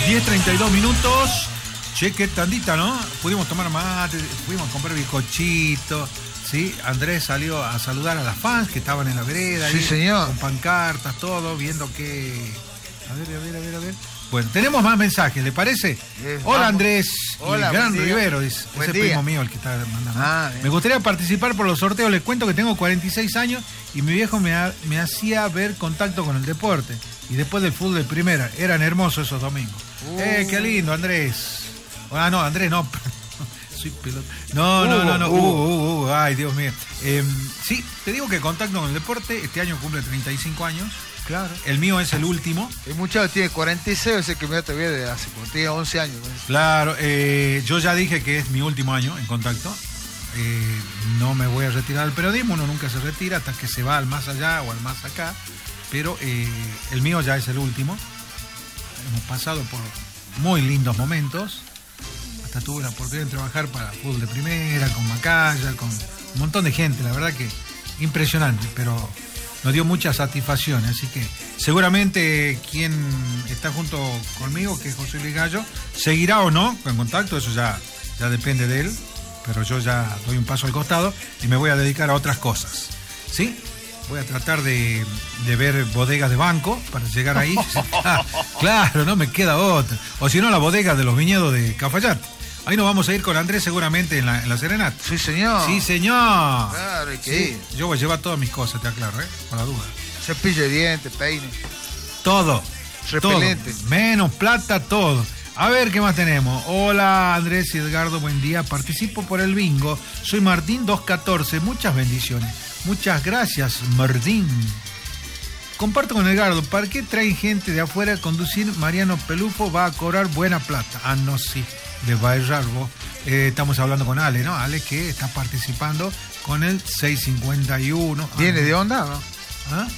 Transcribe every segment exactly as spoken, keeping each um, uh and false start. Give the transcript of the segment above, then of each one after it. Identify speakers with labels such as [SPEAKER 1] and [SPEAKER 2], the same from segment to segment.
[SPEAKER 1] diez treinta y dos minutos. Che, qué tandita, ¿no? Pudimos tomar mate, pudimos comprar bizcochito, ¿sí? Andrés salió a saludar a las fans que estaban en la vereda.
[SPEAKER 2] Sí,
[SPEAKER 1] ahí,
[SPEAKER 2] señor.
[SPEAKER 1] con pancartas, todo, viendo que... A ver, a ver, a ver, a ver. Bueno, tenemos más mensajes, ¿le parece?
[SPEAKER 2] Yes,
[SPEAKER 1] Hola,
[SPEAKER 2] vamos.
[SPEAKER 1] Andrés.
[SPEAKER 2] Hola,
[SPEAKER 1] el gran
[SPEAKER 2] buen día.
[SPEAKER 1] Rivero, dice.
[SPEAKER 2] Buen
[SPEAKER 1] Ese
[SPEAKER 2] día.
[SPEAKER 1] primo mío el que está mandando.
[SPEAKER 2] Ah, bien.
[SPEAKER 1] Me gustaría participar por los sorteos. Les cuento que tengo cuarenta y seis años y mi viejo me, ha- me hacía ver contacto con el deporte. Y después del fútbol de primera. Eran hermosos esos domingos.
[SPEAKER 2] Uh.
[SPEAKER 1] Eh, qué lindo, Andrés. Ah, no, Andrés, no. Soy pelota. No, no, no, no.
[SPEAKER 2] Uh,
[SPEAKER 1] Uh, uh, uh, ay, Dios mío. Eh, sí, te digo que contacto con el deporte. Este año cumple treinta y cinco años.
[SPEAKER 2] Claro.
[SPEAKER 1] El mío es el último.
[SPEAKER 2] El muchacho tiene cuarenta y seis, o sea que me todavía de hace, cuando tenía once años. ¿No?
[SPEAKER 1] Claro, eh, yo ya dije que es mi último año en contacto. Eh, no me voy a retirar del periodismo, uno nunca se retira hasta que se va al más allá o al más acá. Pero eh, el mío ya es el último. Hemos pasado por muy lindos momentos. Hasta tuve la oportunidad de trabajar para fútbol de primera, con Macaya, con un montón de gente. La verdad que impresionante, pero nos dio mucha satisfacción. Así que seguramente quien está junto conmigo, que es José Luis Gallo, seguirá o no en contacto, eso ya, ya depende de él. Pero yo ya doy un paso al costado y me voy a dedicar a otras cosas. ¿Sí? Voy a tratar de, de ver bodegas de banco para llegar ahí. Claro, no me queda otra. O si no, la bodega de los viñedos de Cafayate. Ahí nos vamos a ir con Andrés seguramente en la, en la serenata.
[SPEAKER 2] Sí, señor.
[SPEAKER 1] Sí, señor.
[SPEAKER 2] Claro, hay que
[SPEAKER 1] Sí,
[SPEAKER 2] ir.
[SPEAKER 1] yo voy a llevar todas mis cosas, te aclaro, ¿eh? Por la duda.
[SPEAKER 2] Cepillo de dientes, peine.
[SPEAKER 1] Todo.
[SPEAKER 2] Repelente.
[SPEAKER 1] Todo. Menos plata, todo. A ver, ¿qué más tenemos? Hola, Andrés y Edgardo, buen día. Participo por el bingo. Soy Martín doscientos catorce. Muchas bendiciones. Muchas gracias, Martín. Comparto con Edgardo. ¿Para qué traen gente de afuera a conducir? Mariano Pelufo va a cobrar buena plata. Ah, no, sí. Les va a errar vos. Eh, estamos hablando con Ale, ¿no? Ale que está participando con el seiscientos cincuenta y uno.
[SPEAKER 2] ¿Viene
[SPEAKER 1] Ah,
[SPEAKER 2] de onda o no?
[SPEAKER 1] ¿Ah?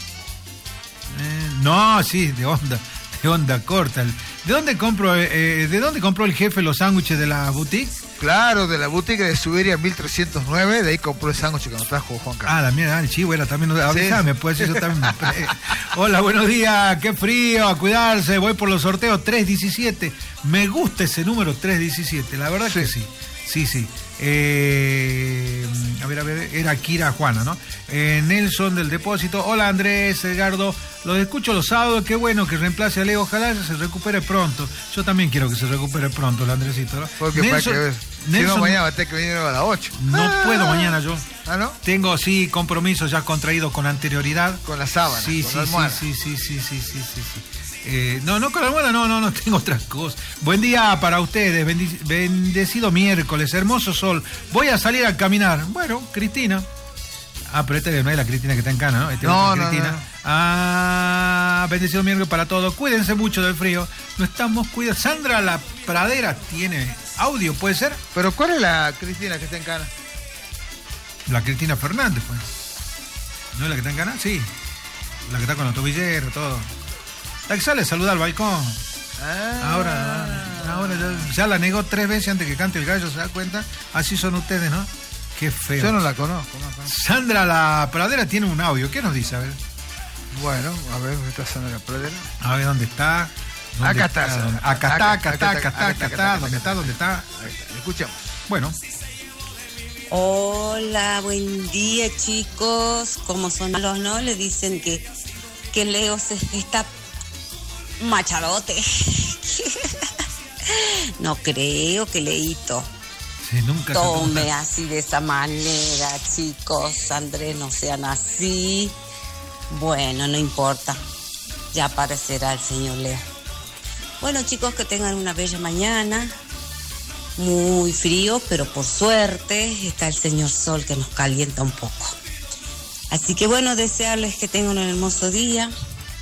[SPEAKER 1] Eh, no, sí, de onda, de onda corta. ¿De dónde compro, eh, de dónde compró el jefe los sándwiches de la boutique?
[SPEAKER 2] Claro, de la boutique de Suberia mil trescientos nueve, de ahí compró el sándwich que nos trajo Juan Carlos.
[SPEAKER 1] Ah, la mierda, el chivo era también. Avísame, pues yo también. me pre- Hola, buenos días, qué frío, a cuidarse. Voy por los sorteos tres diecisiete. Me gusta ese número tres diecisiete, la verdad
[SPEAKER 2] Sí.
[SPEAKER 1] que sí. Sí, sí. Eh, a ver, a ver, era Kira Juana, ¿no? Eh, Nelson del Depósito. Hola, Andrés, Edgardo. Los escucho los sábados. Qué bueno que reemplace a Leo. Ojalá se recupere pronto. Yo también quiero que se recupere pronto el Andresito, ¿no?
[SPEAKER 2] Porque para
[SPEAKER 1] Nelson,
[SPEAKER 2] que ver. Si no,
[SPEAKER 1] Nelson,
[SPEAKER 2] mañana va a tener que venir a las ocho.
[SPEAKER 1] no
[SPEAKER 2] Ah.
[SPEAKER 1] puedo mañana yo.
[SPEAKER 2] ¿Ah, no?
[SPEAKER 1] Tengo, sí, compromisos ya contraídos con anterioridad.
[SPEAKER 2] Con la sábana,
[SPEAKER 1] Sí,
[SPEAKER 2] con
[SPEAKER 1] sí,
[SPEAKER 2] la almohada.
[SPEAKER 1] sí, sí, sí, sí, sí, sí, sí. Eh, no, no con la almohada, no, no, no, tengo otras cosas. Buen día para ustedes, bendi- bendecido miércoles, hermoso sol. Voy a salir a caminar. Bueno, Cristina. Ah, pero esta no es la Cristina que está en Cana, ¿no? Esta es
[SPEAKER 2] No,
[SPEAKER 1] otra
[SPEAKER 2] no,
[SPEAKER 1] Cristina.
[SPEAKER 2] no.
[SPEAKER 1] Ah, bendecido miércoles para todos. Cuídense mucho del frío. No estamos cuidados. Sandra La Pradera tiene audio, ¿puede ser?
[SPEAKER 2] Pero ¿cuál es la Cristina que está en Cana?
[SPEAKER 1] La Cristina Fernández, pues. ¿No es la que está en Cana? Sí. La que está con los tobilleros, todo. La que sale a saludar al balcón.
[SPEAKER 2] Ah.
[SPEAKER 1] Ahora, ahora ya, ya la negó tres veces antes que cante el gallo, ¿se da cuenta? Así son ustedes, ¿no? Qué feo.
[SPEAKER 2] Yo no la conozco. No, no.
[SPEAKER 1] Sandra La Pradera tiene un audio. ¿Qué nos dice? A ver.
[SPEAKER 2] Bueno, a ver, ¿dónde está Sandra La Pradera?
[SPEAKER 1] A ver dónde está. ¿Dónde
[SPEAKER 2] Acá está,
[SPEAKER 1] ¿Dónde-
[SPEAKER 2] Sandra.
[SPEAKER 1] Acá está, acá
[SPEAKER 2] Acá
[SPEAKER 1] está,
[SPEAKER 2] está,
[SPEAKER 1] acá está, acá está. ¿Dónde está? ¿Dónde está?
[SPEAKER 2] Ahí está, le escuchamos.
[SPEAKER 1] Bueno.
[SPEAKER 3] Hola, buen día chicos. Como son malos, ¿no? Le dicen que, que Leo se está machadote. No creo que Leito
[SPEAKER 1] Sí, nunca se
[SPEAKER 3] tome
[SPEAKER 1] toma.
[SPEAKER 3] así de esa manera, chicos. Andrés, no sean así. Bueno, no importa. Ya aparecerá el señor Leo. Bueno, chicos, que tengan una bella mañana. Muy frío, pero por suerte está el señor Sol que nos calienta un poco. Así que bueno, desearles que tengan un hermoso día.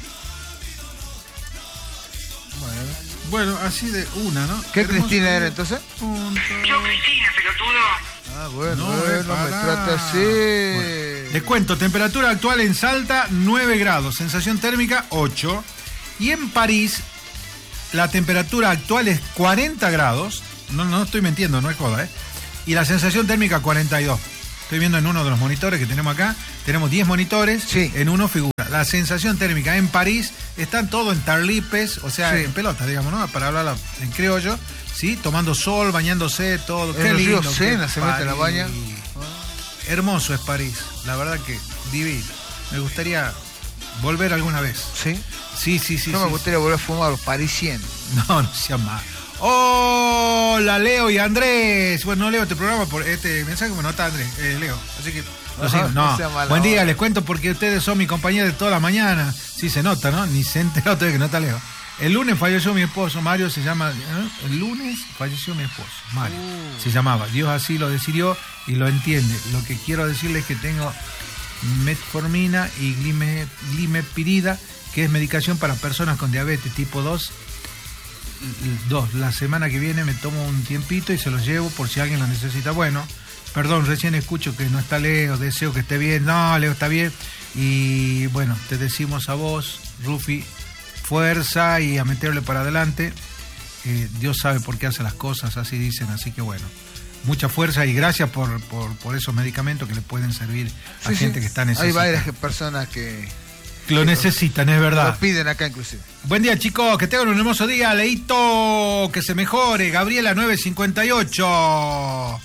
[SPEAKER 2] Bueno.
[SPEAKER 1] Bueno, así de una, ¿no?
[SPEAKER 2] ¿Qué
[SPEAKER 1] Hermoso
[SPEAKER 2] Cristina
[SPEAKER 1] día.
[SPEAKER 2] era entonces?
[SPEAKER 1] Punto.
[SPEAKER 4] Yo, Cristina, pelotudo.
[SPEAKER 2] Ah, bueno,
[SPEAKER 1] No,
[SPEAKER 2] bueno,
[SPEAKER 1] eh,
[SPEAKER 2] me
[SPEAKER 1] pará.
[SPEAKER 2] trata así.
[SPEAKER 1] Bueno, les cuento, temperatura actual en Salta nueve grados, sensación térmica ocho. Y en París la temperatura actual es cuarenta grados. No, no estoy mintiendo, no es joda, ¿eh? Y la sensación térmica cuarenta y dos. Estoy viendo en uno de los monitores que tenemos acá. Tenemos diez monitores,
[SPEAKER 2] Sí.
[SPEAKER 1] en uno figura mira, la sensación térmica en París, están todos en tarlipes, o sea,
[SPEAKER 2] Sí.
[SPEAKER 1] en pelota, digamos, ¿no? Para hablar en criollo, ¿sí? Tomando sol, bañándose, todo.
[SPEAKER 2] En
[SPEAKER 1] Qué
[SPEAKER 2] el río
[SPEAKER 1] lindo.
[SPEAKER 2] Sena
[SPEAKER 1] qué
[SPEAKER 2] se mete en la
[SPEAKER 1] París.
[SPEAKER 2] baña.
[SPEAKER 1] Hermoso es París, la verdad que divino. Me gustaría volver alguna vez.
[SPEAKER 2] ¿Sí?
[SPEAKER 1] Sí, sí, sí.
[SPEAKER 2] Yo
[SPEAKER 1] sí,
[SPEAKER 2] me gustaría volver a fumar los parisiennes.
[SPEAKER 1] No, no sea más. Hola, Leo y Andrés. Bueno, no leo este programa por este mensaje, bueno, no está Andrés, eh, Leo. Así que lo
[SPEAKER 2] Ajá,
[SPEAKER 1] sigo.
[SPEAKER 2] no
[SPEAKER 1] No,
[SPEAKER 2] sea mala
[SPEAKER 1] buen día,
[SPEAKER 2] onda.
[SPEAKER 1] les cuento porque ustedes son mi compañía de toda la mañana. Sí, se nota, ¿no? Ni se enteró todavía que no está Leo. El lunes falleció mi esposo, Mario se llama... ¿eh? El lunes falleció mi esposo, Mario.
[SPEAKER 2] Uh.
[SPEAKER 1] Se llamaba. Dios así lo decidió y lo entiende. Lo que quiero decirles es que tengo metformina y glime, glimepirida, que es medicación para personas con diabetes tipo dos. Dos. La semana que viene me tomo un tiempito y se los llevo por si alguien lo necesita. Bueno, perdón, recién escucho que no está Leo, deseo que esté bien. No, Leo está bien. Y bueno, te decimos a vos, Rufi, fuerza y a meterle para adelante. Eh, Dios sabe por qué hace las cosas, así dicen, así que bueno. Mucha fuerza y gracias por, por, por esos medicamentos que le pueden servir a
[SPEAKER 2] Sí,
[SPEAKER 1] gente
[SPEAKER 2] sí.
[SPEAKER 1] que está
[SPEAKER 2] Hay
[SPEAKER 1] necesitada.
[SPEAKER 2] varias que- personas que
[SPEAKER 1] Lo necesitan, es verdad.
[SPEAKER 2] lo piden acá inclusive.
[SPEAKER 1] Buen día, chicos, que tengan un hermoso día. Leito, que se mejore. Gabriela nueve cincuenta y ocho.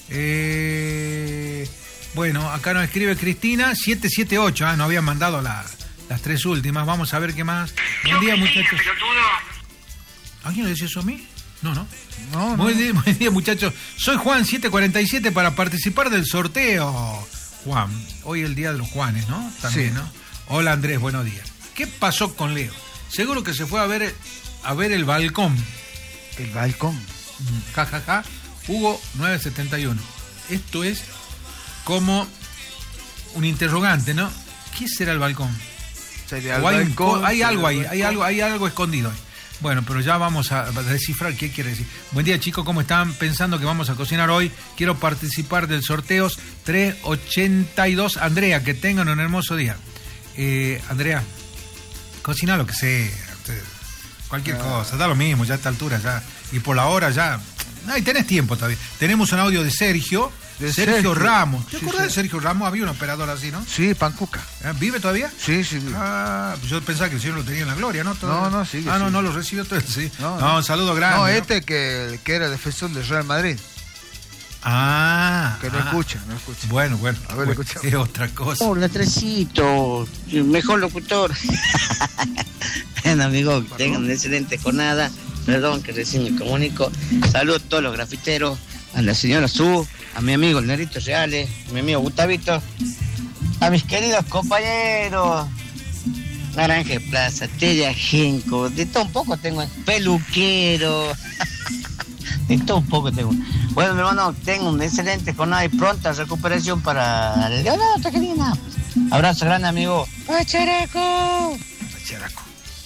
[SPEAKER 1] Eh, bueno, acá nos escribe Cristina siete siete ocho. Ah, nos habían mandado la- las tres últimas. Vamos a ver qué más. Buen día, muchachos. ¿Alguien le decía eso a mí? No, no.
[SPEAKER 2] No, no.
[SPEAKER 1] Buen día, buen día, muchachos. Soy Juan siete cuarenta y siete para participar del sorteo. Juan, hoy es el día de los Juanes, ¿no? También,
[SPEAKER 2] Sí.
[SPEAKER 1] ¿no? Hola, Andrés, buenos días. ¿Qué pasó con Leo? Seguro que se fue a ver a ver el balcón.
[SPEAKER 2] El balcón.
[SPEAKER 1] Ja, ja, ja. Hugo nueve setenta y uno. Esto es como un interrogante, ¿no? ¿Qué será el balcón?
[SPEAKER 2] Sería el
[SPEAKER 1] O hay, un
[SPEAKER 2] balcón,
[SPEAKER 1] co- hay
[SPEAKER 2] sería
[SPEAKER 1] algo
[SPEAKER 2] el
[SPEAKER 1] ahí, hay
[SPEAKER 2] balcón.
[SPEAKER 1] algo, hay algo escondido ahí. Bueno, pero ya vamos a descifrar qué quiere decir. Buen día, chicos, ¿cómo están? Pensando que vamos a cocinar hoy. Quiero participar del sorteo tres ochenta y dos. Andrea, que tengan un hermoso día. Eh, Andrea, cocina lo que sea. Usted, cualquier
[SPEAKER 2] Ah.
[SPEAKER 1] cosa, da lo mismo, ya a esta altura ya. Y por la hora ya. Ay, tenés tiempo todavía. Tenemos un audio de Sergio.
[SPEAKER 2] De
[SPEAKER 1] Sergio,
[SPEAKER 2] Sergio.
[SPEAKER 1] Ramos. ¿Te
[SPEAKER 2] Sí,
[SPEAKER 1] acuerdas
[SPEAKER 2] sí.
[SPEAKER 1] de Sergio Ramos? Había un operador así, ¿no?
[SPEAKER 2] Sí, Pancuca.
[SPEAKER 1] ¿Eh? ¿Vive todavía?
[SPEAKER 2] Sí, sí. sí.
[SPEAKER 1] Ah, pues yo pensaba que el señor lo tenía en la gloria, ¿no? Todo-
[SPEAKER 2] No, no, sigue,
[SPEAKER 1] Ah, no,
[SPEAKER 2] sigue.
[SPEAKER 1] no lo recibió todo, sí. No,
[SPEAKER 2] No, no.
[SPEAKER 1] un saludo grande.
[SPEAKER 2] No,
[SPEAKER 1] ¿no?
[SPEAKER 2] este que, que era defensor del Real Madrid.
[SPEAKER 1] Ah.
[SPEAKER 2] Que no
[SPEAKER 1] ah.
[SPEAKER 2] escucha, no escucha.
[SPEAKER 1] Bueno, bueno.
[SPEAKER 2] A ver,
[SPEAKER 1] bueno,
[SPEAKER 2] escuchamos.
[SPEAKER 1] es otra cosa.
[SPEAKER 5] Hola, Tresito, mejor locutor. Bueno, amigo, que tengan una excelente jornada. Perdón que recién me comunico. Saludos a todos los grafiteros, a la señora Su, a mi amigo el Nerito Reales, a mi amigo Gustavito, a mis queridos compañeros. Naranja de Plaza, Tella Genco, de todo un poco tengo, peluquero, de todo un poco tengo. Bueno, mi hermano, tengo una excelente jornada y pronta recuperación para Leonardo, querida. Abrazo grande, amigo. ¡Pacharaco!
[SPEAKER 2] Characo.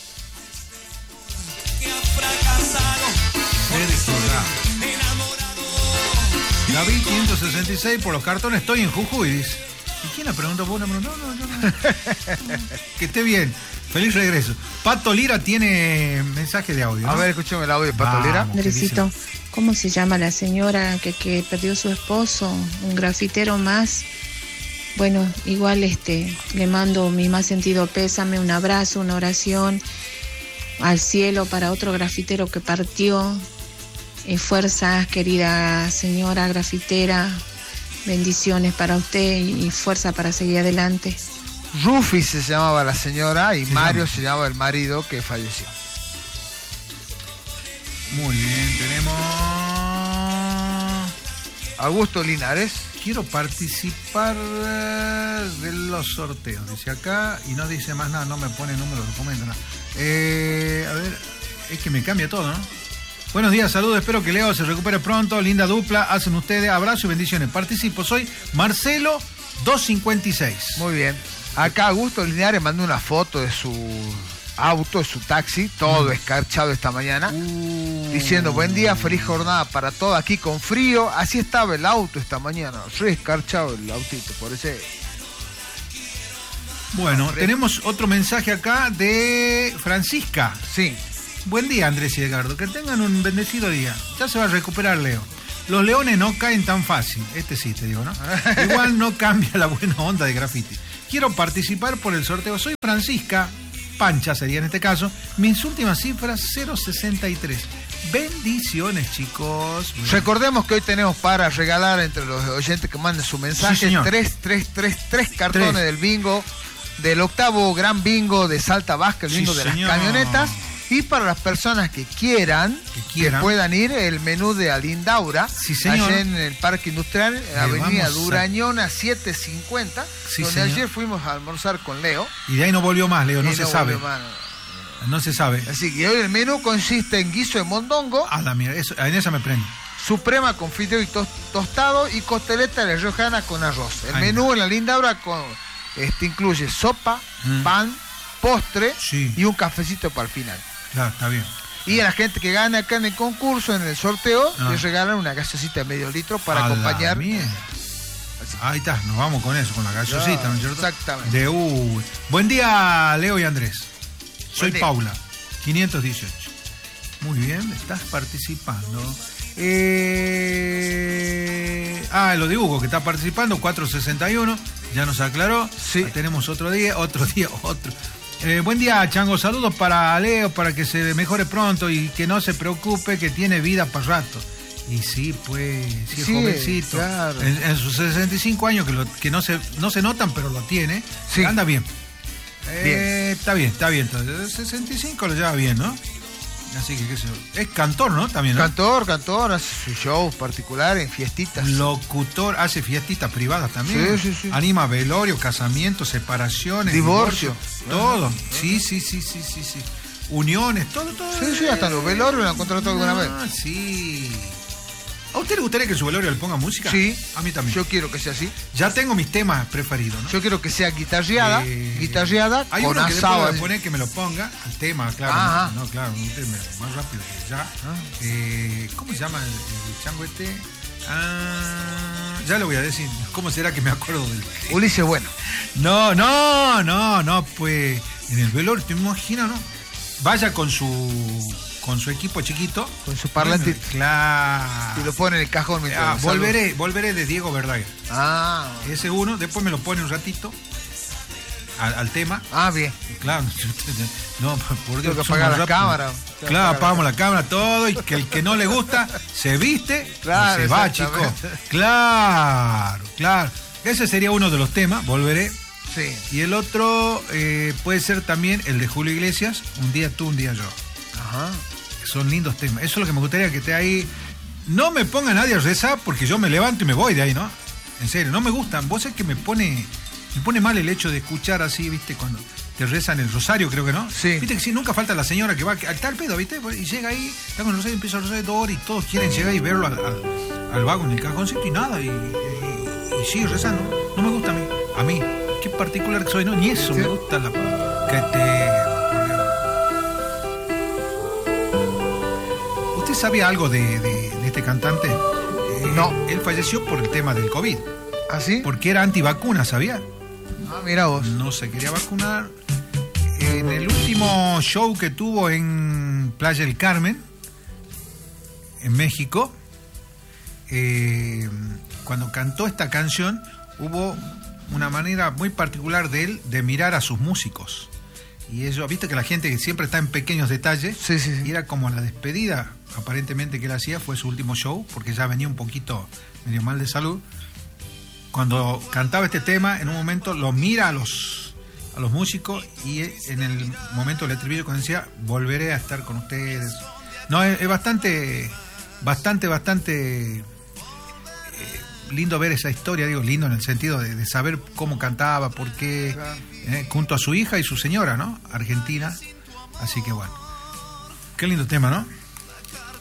[SPEAKER 1] Sergio Ramos. David quinientos sesenta y seis por los cartones, estoy en Jujuy, dice. ¿Y quién la preguntó? ¿Vos la preguntó? No, no, no. Que esté bien. Feliz regreso. Pato Lira tiene mensaje de audio, ¿no?
[SPEAKER 2] A ver, escuchame el audio de Patolera.
[SPEAKER 1] Vamos. ¿Qué
[SPEAKER 6] Andresito,
[SPEAKER 1] dice?
[SPEAKER 6] ¿cómo se llama la señora que, que perdió su esposo? Un grafitero más. Bueno, igual este le mando mi más sentido pésame, un abrazo, una oración al cielo para otro grafitero que partió. Eh, fuerzas, querida señora grafitera. Bendiciones para usted y, y fuerza para seguir adelante.
[SPEAKER 2] Rufi se llamaba la señora y
[SPEAKER 1] Se
[SPEAKER 2] Mario
[SPEAKER 1] llama.
[SPEAKER 2] se llamaba el marido que falleció.
[SPEAKER 1] Muy bien, tenemos...
[SPEAKER 2] Augusto Linares.
[SPEAKER 1] Quiero participar eh, de los sorteos, dice acá, y no dice más nada, no me pone número de documento, nada. Eh, a ver, es que me cambia todo, ¿no? Buenos días, saludos, espero que Leo se recupere pronto, linda dupla, hacen ustedes, abrazo y bendiciones. Participo, soy Marcelo doscientos cincuenta y seis.
[SPEAKER 2] Muy bien. Acá Augusto Linares mandó una foto de su auto, de su taxi, todo
[SPEAKER 1] Mm.
[SPEAKER 2] escarchado esta mañana,
[SPEAKER 1] Uh.
[SPEAKER 2] diciendo buen día, feliz jornada para todos aquí con frío. Así estaba el auto esta mañana, re escarchado el autito, por ese.
[SPEAKER 1] Bueno, tenemos otro mensaje acá de Francisca.
[SPEAKER 2] Sí.
[SPEAKER 1] Buen día, Andrés y Edgardo. Que tengan un bendecido día. Ya se va a recuperar, Leo. Los leones no caen tan fácil. Este sí, te digo, ¿no? Igual no cambia la buena onda de graffiti. quiero participar por el sorteo. Soy Francisca Pancha, sería en este caso. Mis últimas cifras, cero sesenta y tres. Bendiciones, chicos.
[SPEAKER 2] Recordemos que hoy tenemos para regalar entre los oyentes que manden su mensaje
[SPEAKER 1] Sí,
[SPEAKER 2] tres, tres, tres, tres cartones
[SPEAKER 1] Tres.
[SPEAKER 2] del bingo, del octavo gran bingo de Salta Vasca, el
[SPEAKER 1] Sí,
[SPEAKER 2] bingo de
[SPEAKER 1] señor.
[SPEAKER 2] las camionetas. Y para las personas que quieran,
[SPEAKER 1] Que quieran.
[SPEAKER 2] puedan ir, el menú de Alindaura,
[SPEAKER 1] Sí, señor.
[SPEAKER 2] allá en el Parque Industrial, en la
[SPEAKER 1] Le
[SPEAKER 2] avenida
[SPEAKER 1] vamos a-
[SPEAKER 2] Durañona setecientos cincuenta,
[SPEAKER 1] Sí,
[SPEAKER 2] donde
[SPEAKER 1] señor.
[SPEAKER 2] ayer fuimos a almorzar con Leo.
[SPEAKER 1] Y de ahí no volvió más, Leo, no
[SPEAKER 2] y
[SPEAKER 1] se sabe.
[SPEAKER 2] volvió más.
[SPEAKER 1] No se sabe.
[SPEAKER 2] Así que hoy el menú consiste en guiso de mondongo,
[SPEAKER 1] Ah, la mierda, eso, en esa me prende.
[SPEAKER 2] suprema con fideo y tos- tostado y costeleta de riojana con arroz. El
[SPEAKER 1] Ay,
[SPEAKER 2] menú en la Lindaura con, este, incluye sopa,
[SPEAKER 1] Mm.
[SPEAKER 2] pan, postre
[SPEAKER 1] Sí.
[SPEAKER 2] y un cafecito para el final.
[SPEAKER 1] Claro, está bien.
[SPEAKER 2] Y a la gente que gane acá en el concurso, en el sorteo,
[SPEAKER 1] Ah.
[SPEAKER 2] les regalan una gaseosita de medio litro para
[SPEAKER 1] A la
[SPEAKER 2] acompañar.
[SPEAKER 1] mierda. Ahí está, nos vamos con eso, con la gaseosita, ¿no es cierto?
[SPEAKER 2] Exactamente.
[SPEAKER 1] De U. Buen día, Leo y Andrés. Soy
[SPEAKER 2] día.
[SPEAKER 1] Paula, quinientos dieciocho. Muy bien, estás participando. Eh... Ah, lo de Hugo, que está participando, cuatrocientos sesenta y uno, ya nos aclaró.
[SPEAKER 2] Sí.
[SPEAKER 1] Tenemos otro día, otro día, otro. Eh, buen día, Chango. Saludos para Leo, para que se mejore pronto y que no se preocupe, que tiene vida para rato. Y sí, pues, sí, es
[SPEAKER 2] Sí,
[SPEAKER 1] jovencito.
[SPEAKER 2] claro.
[SPEAKER 1] En, en sus sesenta y cinco años, que, lo- que no, se, no se notan, pero lo tiene.
[SPEAKER 2] Sí.
[SPEAKER 1] Anda bien.
[SPEAKER 2] Bien.
[SPEAKER 1] Eh, está bien, está bien. Entonces, sesenta y cinco lo lleva bien, ¿no? Así que, qué sé yo. Es cantor, ¿no? También, ¿no?
[SPEAKER 2] Cantor, cantor, hace sus shows particulares en fiestitas.
[SPEAKER 1] Locutor, hace fiestitas privadas también.
[SPEAKER 2] Sí, sí, sí.
[SPEAKER 1] Anima velorio, casamientos, separaciones,
[SPEAKER 2] Divorcio.
[SPEAKER 1] divorcios, todo. Sí, sí, sí, sí, sí, sí. Uniones, todo, todo.
[SPEAKER 2] Sí, sí, hasta los velorios lo han contratado alguna vez.
[SPEAKER 1] Ah, sí. ¿A usted le gustaría que su velorio le ponga música?
[SPEAKER 2] Sí.
[SPEAKER 1] A mí también.
[SPEAKER 2] Yo quiero que sea así.
[SPEAKER 1] Ya tengo mis temas preferidos, ¿no?
[SPEAKER 2] Yo quiero que sea guitarreada,
[SPEAKER 1] Eh,
[SPEAKER 2] guitarreada
[SPEAKER 1] Hay
[SPEAKER 2] con
[SPEAKER 1] uno que
[SPEAKER 2] asado.
[SPEAKER 1] después voy a poner que me lo ponga, el tema, claro.
[SPEAKER 2] Ajá.
[SPEAKER 1] No, no, claro, un tema más rápido que ya. Eh, ¿Cómo se llama el, el chango este? Ah, ya lo voy a decir. ¿Cómo será que me acuerdo del...?
[SPEAKER 2] Ulises Bueno.
[SPEAKER 1] No, no, no, no, pues en el velorio, ¿te imaginas, no? Vaya con su con su equipo chiquito.
[SPEAKER 2] Con su parlante.
[SPEAKER 1] Bueno, claro.
[SPEAKER 2] Y lo pone en el cajón mientras
[SPEAKER 1] Ah,
[SPEAKER 2] lo saluda.
[SPEAKER 1] volveré, volveré de Diego Verdaguer.
[SPEAKER 2] Ah,
[SPEAKER 1] Ese uno, después me lo pone un ratito al, al tema.
[SPEAKER 2] ah, bien.
[SPEAKER 1] Claro, no, por Dios.
[SPEAKER 2] Tengo que
[SPEAKER 1] somos
[SPEAKER 2] apagar la
[SPEAKER 1] rápidos.
[SPEAKER 2] cámara. Tengo que
[SPEAKER 1] Claro,
[SPEAKER 2] apagar
[SPEAKER 1] apagamos
[SPEAKER 2] la
[SPEAKER 1] la cámara, todo, y que el que no le gusta se viste
[SPEAKER 2] Claro,
[SPEAKER 1] y se va, chico.
[SPEAKER 2] exactamente.
[SPEAKER 1] Claro, claro. Ese sería uno de los temas, volveré.
[SPEAKER 2] Sí.
[SPEAKER 1] Y el otro eh, puede ser también el de Julio Iglesias, Un día tú, un día yo.
[SPEAKER 2] Ajá.
[SPEAKER 1] Son lindos temas. Eso es lo que me gustaría que esté ahí. No me ponga nadie a rezar porque yo me levanto y me voy de ahí, ¿no? En serio, no me gustan. Vos es que me pone me pone mal el hecho de escuchar así, ¿viste? Cuando te rezan el rosario, creo que no.
[SPEAKER 2] Sí.
[SPEAKER 1] Viste que sí, nunca falta la señora que va al tal pedo, ¿viste? Y llega ahí, está con el rosario, empieza el rosario dos horas y todos quieren llegar y verlo al, al, al vago en el cajoncito y nada. Y, y, y sigue rezando. No me gusta a mí. A mí. Qué particular que soy, ¿no? Ni eso
[SPEAKER 2] Sí.
[SPEAKER 1] me gusta la... Que te... ¿Usted sabía algo de, de- de este cantante? Eh,
[SPEAKER 2] No.
[SPEAKER 1] Él falleció por el tema del COVID,
[SPEAKER 2] ¿Así?
[SPEAKER 1] porque era antivacuna, ¿sabía?
[SPEAKER 2] Ah, mira vos.
[SPEAKER 1] No se quería vacunar. En el último show que tuvo en Playa del Carmen, en México, eh, cuando cantó esta canción, hubo una manera muy particular de él de mirar a sus músicos. Y ellos, viste que la gente que siempre está en pequeños detalles,
[SPEAKER 2] Sí, sí, sí.
[SPEAKER 1] y era como la despedida, aparentemente, que él hacía, fue su último show, porque ya venía un poquito medio mal de salud. Cuando cantaba este tema, en un momento lo mira a los, a los músicos y en el momento del estribillo cuando decía, volveré a estar con ustedes. No, es, es bastante, bastante, bastante eh, lindo ver esa historia, digo, lindo en el sentido de, de saber cómo cantaba, por qué, eh, junto a su hija y su señora, ¿no? Argentina. Así que bueno, qué lindo tema, ¿no?